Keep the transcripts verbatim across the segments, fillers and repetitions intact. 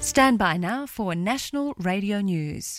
Stand by now for National Radio News.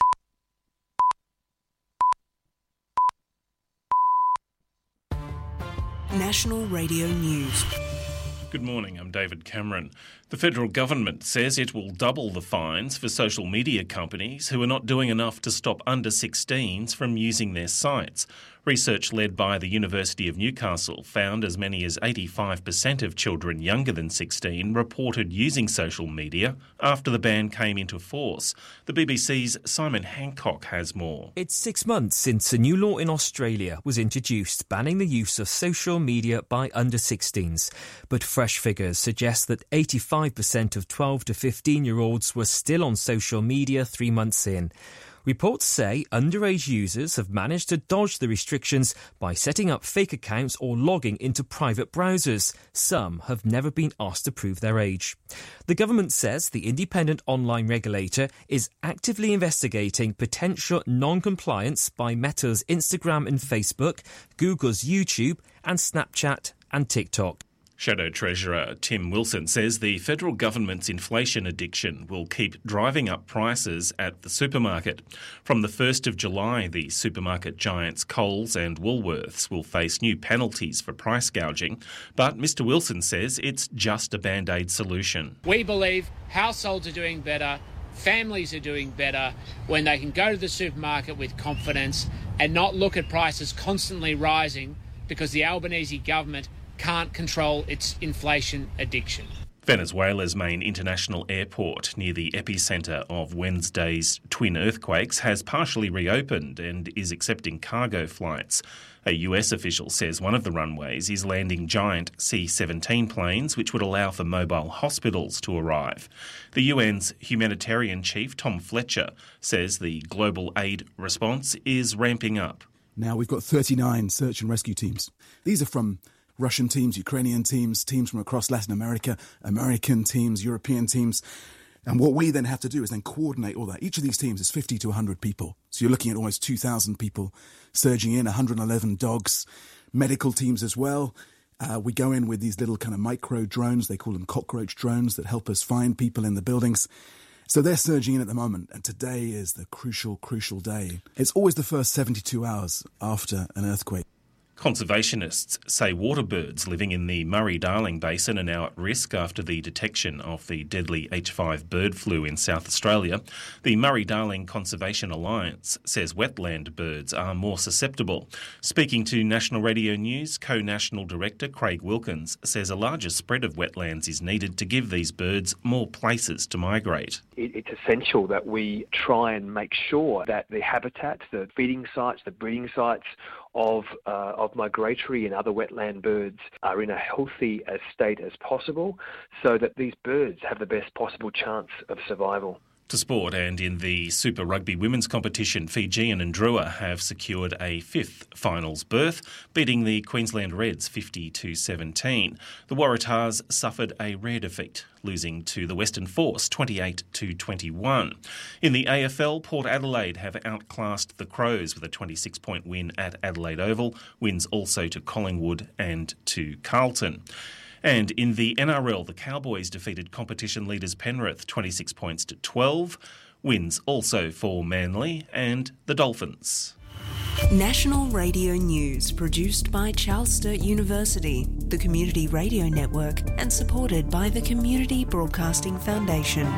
National Radio News. Good morning, I'm David Cameron. The federal government says it will double the fines for social media companies who are not doing enough to stop under sixteens from using their sites. Research led by the University of Newcastle found as many as eighty-five percent of children younger than sixteen reported using social media after the ban came into force. The B B C's Simon Hancock has more. It's six months since a new law in Australia was introduced banning the use of social media by under sixteens. But fresh figures suggest that eighty-five percent of twelve to fifteen-year-olds were still on social media three months in. Reports say underage users have managed to dodge the restrictions by setting up fake accounts or logging into private browsers. Some have never been asked to prove their age. The government says the independent online regulator is actively investigating potential non-compliance by Meta's Instagram and Facebook, Google's YouTube and Snapchat and TikTok. Shadow Treasurer Tim Wilson says the federal government's inflation addiction will keep driving up prices at the supermarket. From the first of July, the supermarket giants Coles and Woolworths will face new penalties for price gouging, but Mr Wilson says it's just a band-aid solution. We believe households are doing better, families are doing better when they can go to the supermarket with confidence and not look at prices constantly rising because the Albanese government can't control its inflation addiction. Venezuela's main international airport near the epicentre of Wednesday's twin earthquakes has partially reopened and is accepting cargo flights. A U S official says one of the runways is landing giant C seventeen planes which would allow for mobile hospitals to arrive. The U N's humanitarian chief, Tom Fletcher, says the global aid response is ramping up. Now we've got thirty-nine search and rescue teams. These are from Russian teams, Ukrainian teams, teams from across Latin America, American teams, European teams. And what we then have to do is then coordinate all that. Each of these teams is fifty to one hundred people. So you're looking at almost two thousand people surging in, one hundred eleven dogs, medical teams as well. Uh, we go in with these little kind of micro drones, they call them cockroach drones, that help us find people in the buildings. So they're surging in at the moment, and today is the crucial, crucial day. It's always the first seventy-two hours after an earthquake. Conservationists say water birds living in the Murray-Darling Basin are now at risk after the detection of the deadly H five bird flu in South Australia. The Murray-Darling Conservation Alliance says wetland birds are more susceptible. Speaking to National Radio News, Co-National Director Craig Wilkins says a larger spread of wetlands is needed to give these birds more places to migrate. It's essential that we try and make sure that the habitats, the feeding sites, the breeding sites of uh, of migratory and other wetland birds are in a healthy as state as possible so that these birds have the best possible chance of survival. To sport, and in the Super Rugby women's competition, Fijian and Drua have secured a fifth finals berth, beating the Queensland Reds fifty to seventeen. The Waratahs suffered a rare defeat, losing to the Western Force twenty-eight to twenty-one. In the A F L, Port Adelaide have outclassed the Crows with a twenty-six point win at Adelaide Oval, wins also to Collingwood and to Carlton. And in the N R L, the Cowboys defeated competition leaders Penrith twenty-six points to twelve. Wins also for Manly and the Dolphins. National Radio News, produced by Charles Sturt University, the Community Radio Network, and supported by the Community Broadcasting Foundation.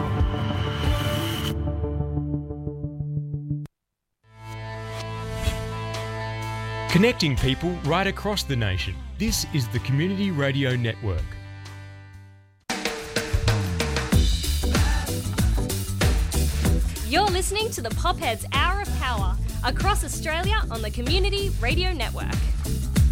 Connecting people right across the nation. This is the Community Radio Network. You're listening to the Popheads Hour of Power across Australia on the Community Radio Network.